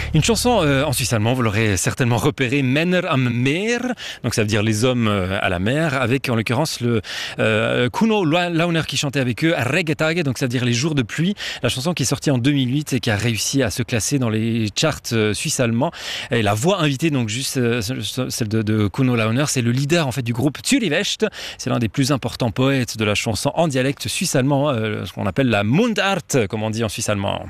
Une chanson en suisse allemand, vous l'aurez certainement repéré, Männer am Meer, donc ça veut dire les hommes à la mer, avec en l'occurrence le Kuno Launer qui chantait avec eux, Regetage, donc ça veut dire les jours de pluie, la chanson qui est sortie en 2008 et qui a réussi à se classer dans les charts suisses allemands. Et la voix invitée, donc juste celle de Kuno Launer, c'est le leader en fait du groupe Zürich West, c'est l'un des plus importants poètes de la chanson en dialecte suisse-allemand, ce qu'on appelle la Mundart, comme on dit en suisse allemand.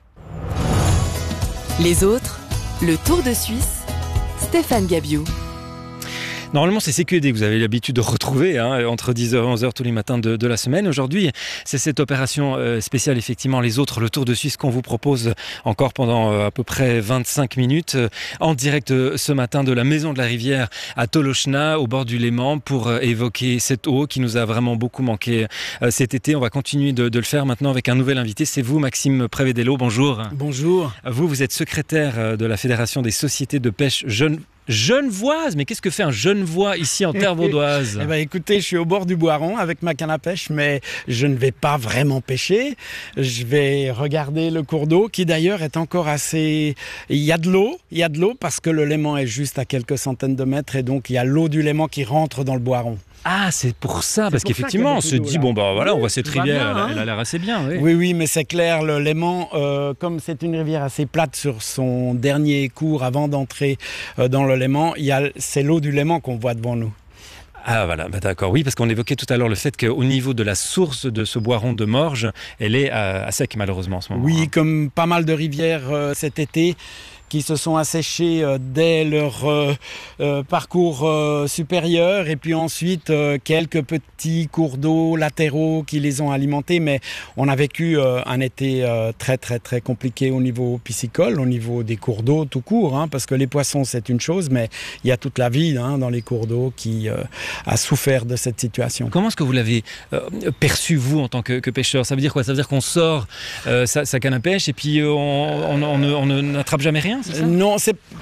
Les autres, le Tour de Suisse, Stéphane Gabiou. Normalement, c'est CQED que vous avez l'habitude de retrouver entre 10h et 11h tous les matins de la semaine. Aujourd'hui, c'est cette opération spéciale, effectivement, les autres, le Tour de Suisse qu'on vous propose encore pendant à peu près 25 minutes en direct ce matin de la Maison de la Rivière à Tolochna, au bord du Léman, pour évoquer cette eau qui nous a vraiment beaucoup manqué cet été. On va continuer de le faire maintenant avec un nouvel invité. C'est vous, Maxime Prévedello. Bonjour. Bonjour. Vous êtes secrétaire de la Fédération des sociétés de pêche Genevoise, mais qu'est-ce que fait un Genevois ici en terre vaudoise ? Eh ben, écoutez, je suis au bord du Boiron avec ma canne à pêche, mais je ne vais pas vraiment pêcher. Je vais regarder le cours d'eau qui d'ailleurs est encore assez... Il y a de l'eau parce que le Léman est juste à quelques centaines de mètres et donc il y a l'eau du Léman qui rentre dans le Boiron. Ah, c'est pour ça, parce qu'effectivement, on se dit, bon, bah voilà, on voit cette rivière, bien, elle a l'air assez bien. Oui, mais c'est clair, le Léman, comme c'est une rivière assez plate sur son dernier cours avant d'entrer dans le Léman, c'est l'eau du Léman qu'on voit devant nous. Ah voilà, bah d'accord, oui, parce qu'on évoquait tout à l'heure le fait qu'au niveau de la source de ce Boiron de Morges, elle est à sec malheureusement en ce moment. Oui, comme pas mal de rivières cet été, qui se sont asséchés dès leur parcours supérieur et puis ensuite quelques petits cours d'eau latéraux qui les ont alimentés, mais on a vécu un été très très très compliqué au niveau piscicole, au niveau des cours d'eau tout court, parce que les poissons c'est une chose, mais il y a toute la vie dans les cours d'eau qui a souffert de cette situation. Comment est-ce que vous l'avez perçu vous en tant que pêcheur ? Ça veut dire quoi ? Ça veut dire qu'on sort sa canne à pêche et puis on n'attrape jamais rien ? Non,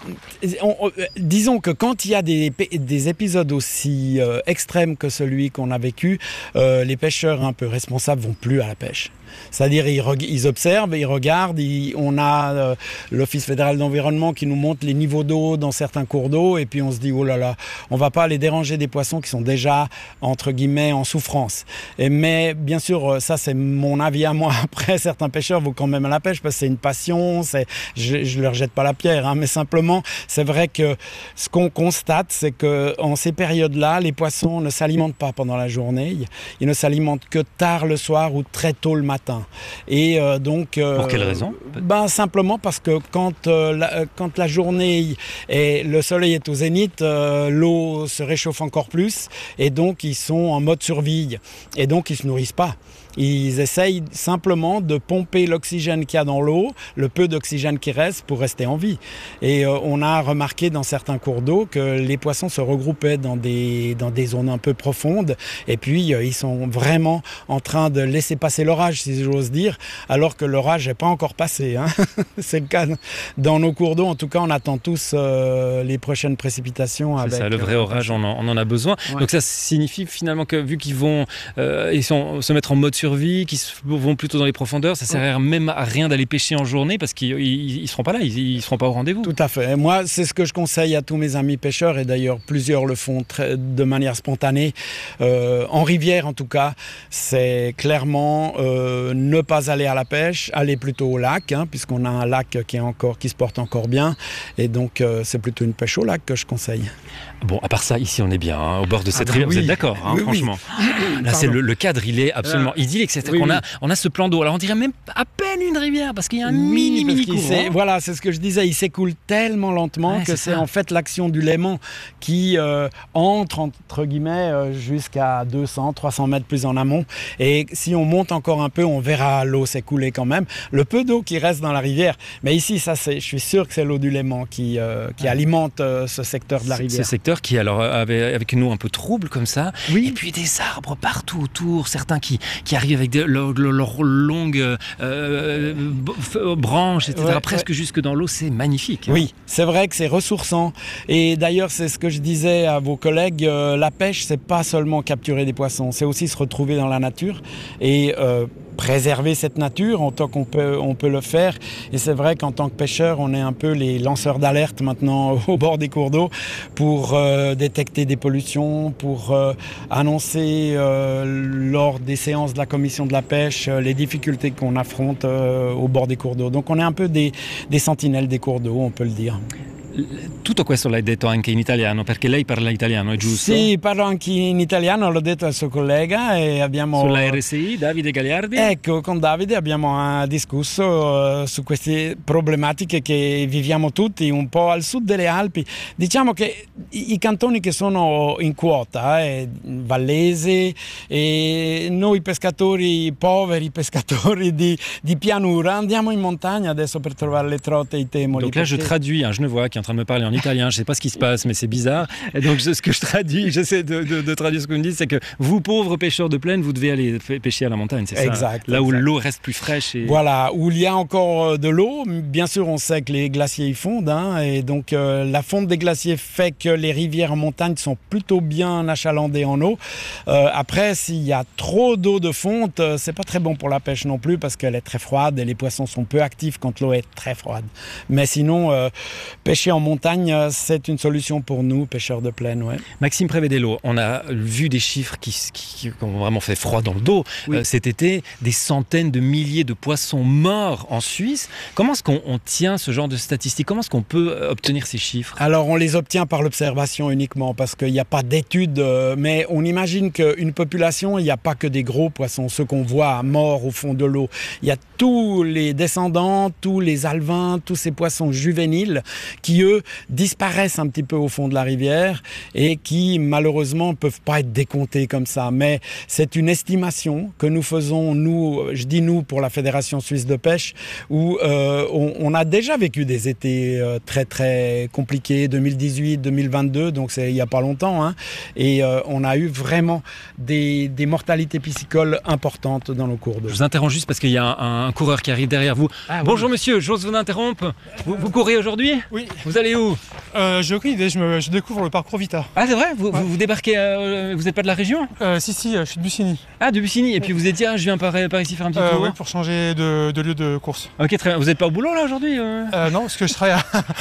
disons que quand il y a des épisodes aussi extrêmes que celui qu'on a vécu, les pêcheurs un peu responsables vont plus à la pêche. C'est-à-dire ils observent, ils regardent, on a l'Office fédéral d'environnement qui nous montre les niveaux d'eau dans certains cours d'eau et puis on se dit oh là là, on va pas aller déranger des poissons qui sont déjà entre guillemets en souffrance. Mais bien sûr, ça c'est mon avis à moi. Après, certains pêcheurs vont quand même à la pêche parce que c'est une passion, je leur jette pas la pierre, mais simplement c'est vrai que ce qu'on constate c'est que en ces périodes-là, les poissons ne s'alimentent pas pendant la journée, ils ne s'alimentent que tard le soir ou très tôt le matin. Et donc, pour quelle raison ? Simplement parce que quand la journée et le soleil est au zénith, l'eau se réchauffe encore plus et donc ils sont en mode survie et donc ils ne se nourrissent pas. Ils essayent simplement de pomper l'oxygène qu'il y a dans l'eau, le peu d'oxygène qui reste pour rester en vie. Et on a remarqué dans certains cours d'eau que les poissons se regroupaient dans des zones un peu profondes et puis ils sont vraiment en train de laisser passer l'orage, si j'ose dire, alors que l'orage n'est pas encore passé. C'est le cas dans nos cours d'eau. En tout cas, on attend tous les prochaines précipitations. C'est ça, le vrai orage, on en a besoin. Ouais. Donc ça signifie finalement que vu qu'ils vont se mettre en mode survie, qui vont plutôt dans les profondeurs, ça sert même à rien d'aller pêcher en journée parce qu'ils ne seront pas là, ils ne seront pas au rendez-vous. Tout à fait. Et moi, c'est ce que je conseille à tous mes amis pêcheurs et d'ailleurs plusieurs le font de manière spontanée. En rivière en tout cas, c'est clairement ne pas aller à la pêche, aller plutôt au lac, puisqu'on a un lac qui se porte encore bien et donc c'est plutôt une pêche au lac que je conseille. Bon, à part ça, ici on est bien, au bord de cette rivière, vous êtes d'accord, oui, franchement. Oui. Là, c'est le cadre, il est absolument idyllique. C'est-à-dire qu'on a ce plan d'eau. Alors on dirait même à peine une rivière parce qu'il y a un mini courant. Voilà, c'est ce que je disais. Il s'écoule tellement lentement que c'est en fait l'action du Léman qui entre guillemets jusqu'à 200, 300 mètres plus en amont. Et si on monte encore un peu, on verra l'eau s'écouler quand même. Le peu d'eau qui reste dans la rivière. Mais ici, je suis sûr que c'est l'eau du Léman qui alimente ce secteur de la rivière. Ce secteur qui alors avec une eau un peu trouble comme ça. Oui. Et puis des arbres partout autour, certains qui arrivent avec leurs longues branches, etc. Presque jusque dans l'eau, c'est magnifique. Oui, c'est vrai que c'est ressourçant. Et d'ailleurs, c'est ce que je disais à vos collègues, la pêche, c'est pas seulement capturer des poissons, c'est aussi se retrouver dans la nature. Et préserver cette nature en tant qu'on peut le faire. Et c'est vrai qu'en tant que pêcheur, on est un peu les lanceurs d'alerte maintenant au bord des cours d'eau pour détecter des pollutions, pour annoncer lors des séances de la commission de la pêche les difficultés qu'on affronte au bord des cours d'eau. Donc on est un peu des sentinelles des cours d'eau, on peut le dire. Tutto questo l'hai detto anche in italiano, perché lei parla italiano, è giusto? Sì, parlo anche in italiano, l'ho detto al suo collega e abbiamo... Sulla RSI, Davide Gagliardi? Ecco, con Davide abbiamo discusso su queste problematiche che viviamo tutti un po' al sud delle Alpi. Diciamo che i cantoni che sono in quota, Vallese, e noi pescatori poveri, pescatori di pianura, andiamo in montagna adesso per trovare le trote e i temoli. Donc là, je traduis, je ne vois qui est en train de me parler en italien, je ne sais pas ce qui se passe, mais c'est bizarre. Et donc ce que je traduis, j'essaie de traduire ce que vous me dites, c'est que vous, pauvres pêcheurs de plaine, vous devez aller pêcher à la montagne, c'est ça? Exact. Là où l'eau reste plus fraîche. Et... Voilà, où il y a encore de l'eau. Bien sûr, on sait que les glaciers y fondent, et donc la fonte des glaciers fait que les rivières en montagne sont plutôt bien achalandées en eau. Après, s'il y a trop d'eau de fonte, c'est pas très bon pour la pêche non plus parce qu'elle est très froide et les poissons sont peu actifs quand l'eau est très froide. Mais sinon, pêcher en montagne, c'est une solution pour nous, pêcheurs de plaine. Ouais. Maxime Prevedello, on a vu des chiffres qui ont vraiment fait froid dans le dos. Oui. Cet été, des centaines de milliers de poissons morts en Suisse. Comment est-ce qu'on tient ce genre de statistiques? Comment est-ce qu'on peut obtenir ces chiffres? Alors, on les obtient par l'observation uniquement parce qu'il n'y a pas d'études. Mais on imagine qu'une population, il n'y a pas que des gros poissons, ceux qu'on voit morts au fond de l'eau. Il y a tous les descendants, tous les alevins, tous ces poissons juvéniles qui, eux, disparaissent un petit peu au fond de la rivière et qui, malheureusement, ne peuvent pas être décomptés comme ça. Mais c'est une estimation que nous faisons, nous, je dis nous, pour la Fédération Suisse de Pêche, où on a déjà vécu des étés très, très compliqués, 2018, 2022, donc c'est il n'y a pas longtemps, et on a eu vraiment des mortalités piscicoles importantes dans nos cours d'eau. Je vous interromps juste parce qu'il y a un coureur qui arrive derrière vous. Ah, bonjour monsieur, j'ose vous interrompre. Vous courez aujourd'hui? Oui. Vous allez où? J'ai aucune idée, je découvre le parcours Vita. Ah c'est vrai? Vous débarquez, vous n'êtes pas de la région? Si, je suis de Bussigny. Ah, de Bussigny, et puis vous êtes dit, je viens par ici faire un petit tour? Oui, pour changer de lieu de course. Ok, très bien. Vous n'êtes pas au boulot là aujourd'hui? Non, parce que je travaille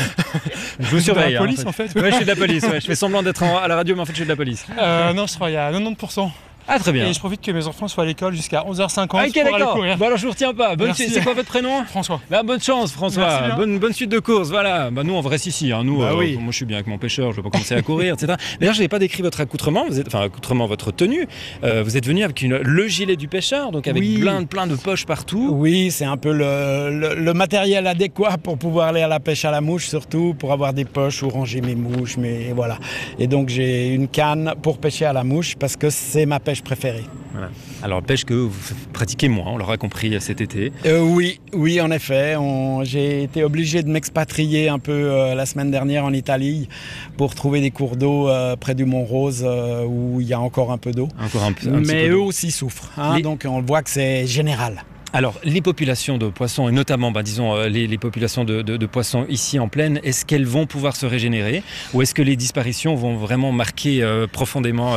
Je vous surveille. De la police en fait. Ouais, je suis de la police, ouais. Je fais semblant d'être à la radio, mais en fait je suis de la police. Non, je travaille à 90%. Ah très bien. Et je profite que mes enfants soient à l'école jusqu'à 11h50 pour aller courir. Bon alors je vous retiens pas. C'est quoi votre prénom? François. Bah, bonne chance François. Bonne suite de course. Voilà. Bah, nous on reste ici. Nous, oui. Moi je suis bien avec mon pêcheur. Je vais pas commencer à courir, etc. D'ailleurs je n'ai pas décrit votre accoutrement. Votre tenue. Vous êtes venu avec le gilet du pêcheur, donc avec plein de poches partout. Oui, c'est un peu le matériel adéquat pour pouvoir aller à la pêche à la mouche, surtout pour avoir des poches où ranger mes mouches. Mais voilà. Et donc j'ai une canne pour pêcher à la mouche parce que c'est ma pêche préférée. Voilà. Alors pêche que vous pratiquez moins, on l'aura compris cet été. Oui, en effet. J'ai été obligé de m'expatrier un peu la semaine dernière en Italie pour trouver des cours d'eau près du Mont Rose où il y a encore un peu d'eau. Mais eux aussi souffrent. Donc on voit que c'est général. Alors, les populations de poissons, et notamment, les populations de poissons ici en plaine, est-ce qu'elles vont pouvoir se régénérer? Ou est-ce que les disparitions vont vraiment marquer profondément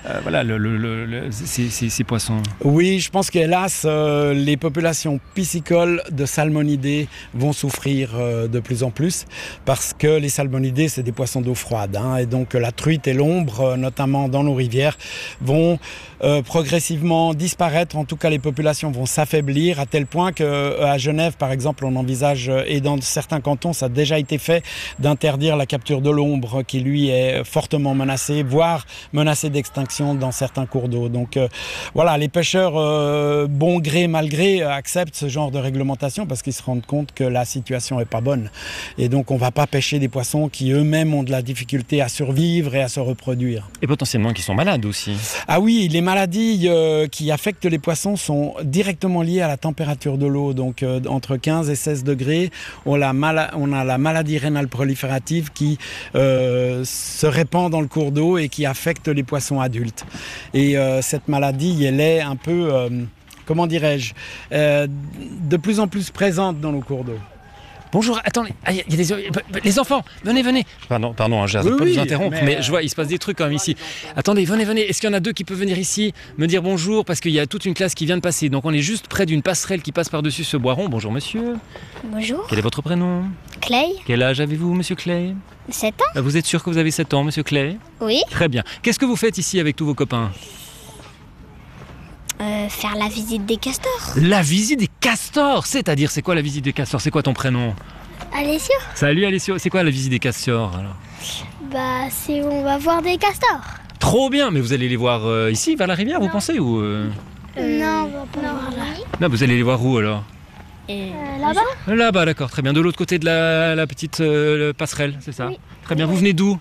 ces poissons? Oui, je pense qu'hélas, les populations piscicoles de salmonidés vont souffrir de plus en plus parce que les salmonidés, c'est des poissons d'eau froide. Et donc, la truite et l'ombre, notamment dans nos rivières, vont progressivement disparaître. En tout cas, les populations vont s'affaiblir à tel point qu'à Genève, par exemple, on envisage, et dans certains cantons, ça a déjà été fait, d'interdire la capture de l'ombre qui, lui, est fortement menacée, voire menacée d'extinction dans certains cours d'eau. Donc voilà, les pêcheurs, bon gré, mal gré, acceptent ce genre de réglementation parce qu'ils se rendent compte que la situation n'est pas bonne. Et donc, on ne va pas pêcher des poissons qui, eux-mêmes, ont de la difficulté à survivre et à se reproduire. Et potentiellement qui sont malades aussi. Ah oui, les maladies qui affectent les poissons sont directement liées à la température de l'eau, donc entre 15 et 16 degrés, on a la maladie rénale proliférative qui se répand dans le cours d'eau et qui affecte les poissons adultes. Et cette maladie, elle est un peu, comment dirais-je, de plus en plus présente dans nos cours d'eau. Bonjour, attendez, il y a les enfants, venez. Pardon, j'arrête pas de vous interrompre, mais je vois, il se passe des trucs quand même ici. Attendez, venez. Est-ce qu'il y en a 2 qui peuvent venir ici me dire bonjour? Parce qu'il y a toute une classe qui vient de passer. Donc on est juste près d'une passerelle qui passe par-dessus ce boiron. Bonjour monsieur. Bonjour. Quel est votre prénom? Clay, Quel âge avez-vous, monsieur Clay? 7 ans. Vous êtes sûr que vous avez 7 ans, monsieur Clay? Oui. Très bien. Qu'est-ce que vous faites ici avec tous vos copains? Faire la visite des castors. La visite des castors, c'est-à-dire, c'est quoi la visite des castors? C'est quoi ton prénom? Alessio. Salut Alessio, c'est quoi la visite des castors alors? Bah, c'est où on va voir des castors. Trop bien, mais vous allez les voir ici, vers la rivière, vous pensez ou Non, on va pas voir là. Non, vous allez les voir où alors? Là-bas. Là-bas, d'accord, très bien. De l'autre côté de la petite passerelle, c'est ça? Oui. Très bien, vous venez d'où?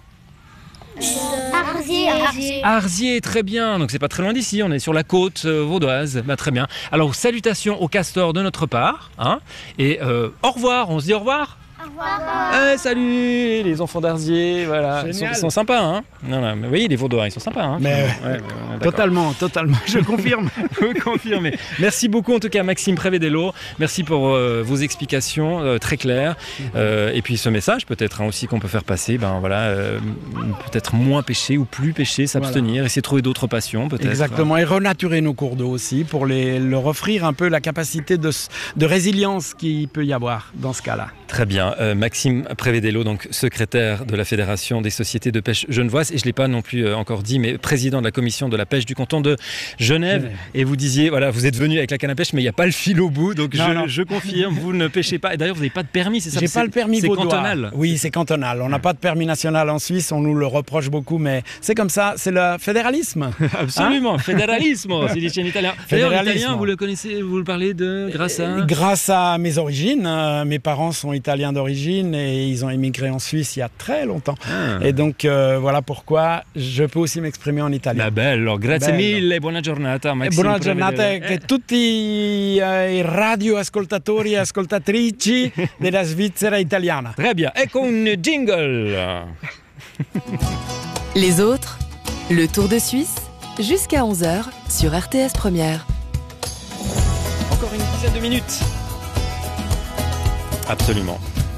Arzier. Arzier, très bien. Donc c'est pas très loin d'ici, on est sur la côte vaudoise. Bah, très bien. Alors salutations aux castors de notre part. Hein, et au revoir, on se dit au revoir. Au revoir. Salut les enfants d'Arzier, voilà. Ils sont sympas, hein. Non, mais oui, les Vaudois, ils sont sympas, hein. Mais totalement, je confirme. Vous confirmez. Merci beaucoup en tout cas Maxime Prevedelo. Merci pour vos explications très claires. Et puis ce message peut-être aussi qu'on peut faire passer, peut-être moins pêcher ou plus pêcher, s'abstenir, essayer de trouver d'autres passions peut-être. Exactement, et renaturer nos cours d'eau aussi pour leur offrir un peu la capacité de résilience qu'il peut y avoir dans ce cas-là. Très bien. Maxime Prevedelo, donc secrétaire de la Fédération des sociétés de pêche genevoise, et je ne l'ai pas non plus encore dit, mais président de la commission de la pêche du canton de Genève. Et vous disiez, voilà, vous êtes venu avec la canne à pêche, mais il n'y a pas le fil au bout, donc je confirme, vous ne pêchez pas. Et d'ailleurs, vous n'avez pas de permis, c'est ça? J'ai pas le permis vaudois. C'est cantonal. Oui, c'est cantonal. On n'a pas de permis national en Suisse, on nous le reproche beaucoup, mais c'est comme ça, c'est le fédéralisme. Absolument, fédéralisme, c'est dit en italien. D'ailleurs, l'italien, vous le connaissez, vous le parlez grâce à mes origines. Mes parents sont italiens d'origine et ils ont émigré en Suisse il y a très longtemps. Et donc voilà pourquoi je peux aussi m'exprimer en italien. Bello, grazie mille, buona giornata Maxime. Buona giornata che tutti i radioascoltatori e ascoltatrici della Svizzera italiana. Très bien, ecco un jingle. Les autres, le Tour de Suisse, jusqu'à 11h sur RTS Première. Encore une dizaine de minutes. Absolument.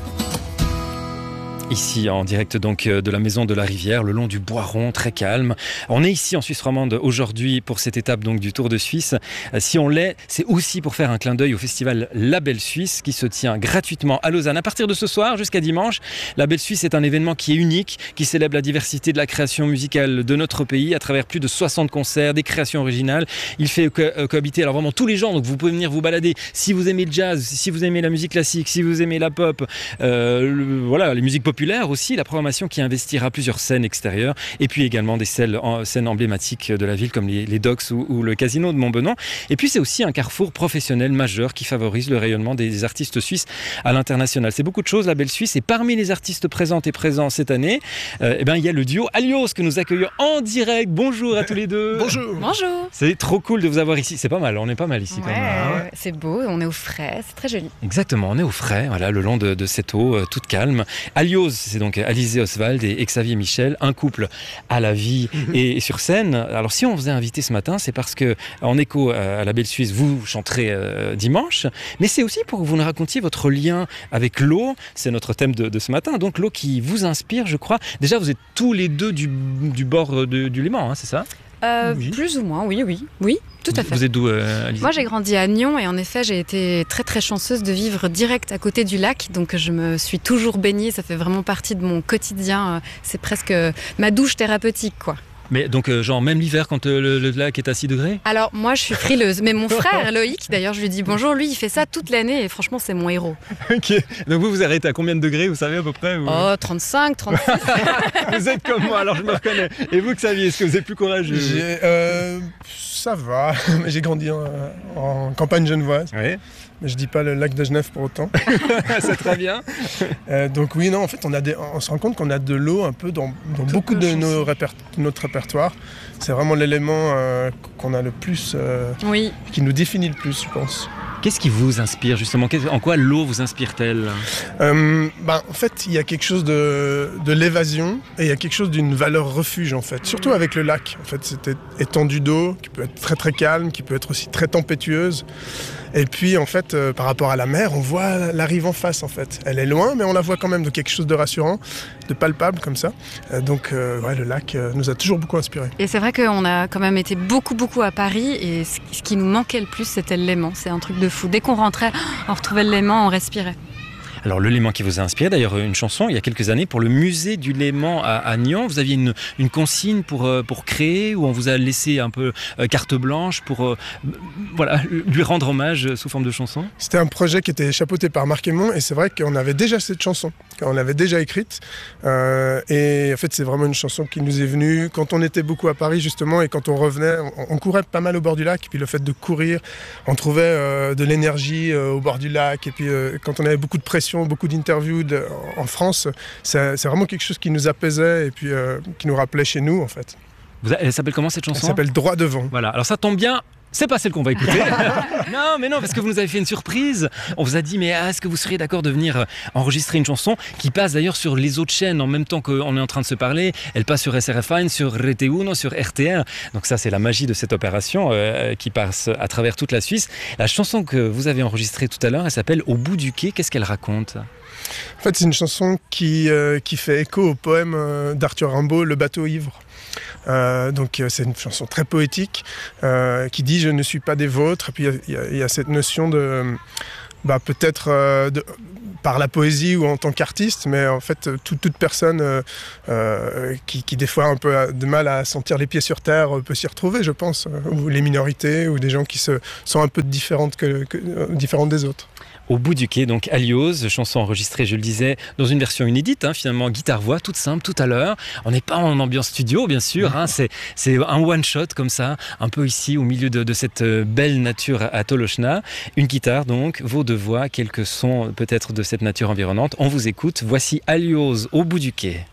Ici en direct donc de la maison de la rivière, le long du Boiron, très calme. On est ici en Suisse romande aujourd'hui pour cette étape donc du Tour de Suisse. Si on l'est, c'est aussi pour faire un clin d'œil au festival La Belle Suisse qui se tient gratuitement à Lausanne à partir de ce soir jusqu'à dimanche. La Belle Suisse est un événement qui est unique, qui célèbre la diversité de la création musicale de notre pays à travers plus de 60 concerts, des créations originales. Il fait cohabiter alors vraiment tous les genres, donc vous pouvez venir vous balader. Si vous aimez le jazz, si vous aimez la musique classique, si vous aimez la pop, les musiques populaires aussi, la programmation qui investira plusieurs scènes extérieures et puis également des scènes emblématiques de la ville comme les docks ou le casino de Montbenon. Et puis c'est aussi un carrefour professionnel majeur qui favorise le rayonnement des artistes suisses à l'international. C'est beaucoup de choses, la Belle Suisse. Et parmi les artistes présentes et présents cette année, il y a le duo Alios que nous accueillons en direct. Bonjour à tous les deux. Bonjour. Bonjour. C'est trop cool de vous avoir ici. C'est pas mal, on est pas mal ici quand même. C'est beau, on est au frais, c'est très joli. Exactement, on est au frais, voilà, le long de cette eau toute calme. Alios, c'est donc Alizé Oswald et Xavier Michel, un couple à la vie et sur scène. Alors si on vous a invité ce matin, c'est parce que en écho à la Belle Suisse, vous chanterez dimanche, mais c'est aussi pour que vous nous racontiez votre lien avec l'eau. C'est notre thème de ce matin, donc l'eau qui vous inspire, je crois. Déjà, vous êtes tous les deux du bord du Léman, hein, c'est ça? Oui. Plus ou moins, oui, tout à fait. Vous êtes d'où, Alizé? Moi, j'ai grandi à Nyon et en effet, j'ai été très très chanceuse de vivre direct à côté du lac, donc je me suis toujours baignée, ça fait vraiment partie de mon quotidien, c'est presque ma douche thérapeutique, quoi. Mais donc, genre, même l'hiver, quand le lac est à 6 degrés? Alors, moi, je suis frileuse. Mais mon frère, Loïc, d'ailleurs, je lui dis bonjour, lui, il fait ça toute l'année et franchement, c'est mon héros. Ok. Donc, vous arrêtez à combien de degrés, vous savez, à peu près? Oh, 35, 36. Vous êtes comme moi, alors je me reconnais. Et vous, Xavier, est-ce que vous êtes plus courageux? Ça va, j'ai grandi en campagne genevoise. Oui. Mais je dis pas le lac de Genève pour autant. C'est très bien. Donc oui, non, en fait, on se rend compte qu'on a de l'eau un peu dans beaucoup de notre répertoire. C'est vraiment l'élément qu'on a le plus, qui nous définit le plus, je pense. Qu'est-ce qui vous inspire justement? En quoi l'eau vous inspire-t-elle? En fait, il y a quelque chose de l'évasion et il y a quelque chose d'une valeur refuge en fait. Surtout avec le lac. En fait, cette étendue d'eau qui peut être très très calme, qui peut être aussi très tempétueuse. Et puis en fait, par rapport à la mer, on voit la rive en face en fait. Elle est loin, mais on la voit quand même, de quelque chose de rassurant, de palpable comme ça. Donc le lac nous a toujours beaucoup inspiré. Et c'est vrai qu'on a quand même été beaucoup à Paris, et ce qui nous manquait le plus, c'était le Léman. C'est un truc de fou. Dès qu'on rentrait, on retrouvait le Léman, on respirait. Alors le Léman qui vous a inspiré, d'ailleurs une chanson il y a quelques années pour le musée du Léman à Nyon. Vous aviez une consigne pour créer, où on vous a laissé un peu carte blanche pour lui rendre hommage sous forme de chanson. C'était un projet qui était chapeauté par Marc Aymon, et c'est vrai qu'on avait déjà cette chanson, on l'avait déjà écrite. Et en fait c'est vraiment une chanson qui nous est venue quand on était beaucoup à Paris justement, et quand on revenait, on courait pas mal au bord du lac, et puis le fait de courir, on trouvait de l'énergie au bord du lac, et puis quand on avait beaucoup de pression, beaucoup d'interviews en France, c'est vraiment quelque chose qui nous apaisait et puis qui nous rappelait chez nous en fait. Elle s'appelle comment cette chanson ? Elle s'appelle Droit devant. Voilà, alors ça tombe bien. C'est pas celle qu'on va écouter. non, parce que vous nous avez fait une surprise. On vous a dit, mais est-ce que vous seriez d'accord de venir enregistrer une chanson qui passe d'ailleurs sur les autres chaînes en même temps qu'on est en train de se parler. Elle passe sur SRF1, sur RT1, sur RTR. Donc ça, c'est la magie de cette opération qui passe à travers toute la Suisse. La chanson que vous avez enregistrée tout à l'heure, elle s'appelle Au bout du quai. Qu'est-ce qu'elle raconte ? En fait, c'est une chanson qui fait écho au poème d'Arthur Rimbaud, Le bateau ivre. Donc c'est une chanson très poétique qui dit « Je ne suis pas des vôtres ». Et puis il y a cette notion de peut-être par la poésie ou en tant qu'artiste, mais en fait toute personne qui des fois a un peu de mal à sentir les pieds sur terre peut s'y retrouver, je pense, ou les minorités, ou des gens qui sont un peu différentes des autres. Au bout du quai, donc Aliose, chanson enregistrée, je le disais, dans une version inédite, finalement, guitare-voix, toute simple, tout à l'heure. On n'est pas en ambiance studio, bien sûr, c'est un one-shot comme ça, un peu ici, au milieu de cette belle nature à Tolochna. Une guitare, donc, vos deux voix, quelques sons peut-être de cette nature environnante. On vous écoute, voici Aliose, Au bout du quai.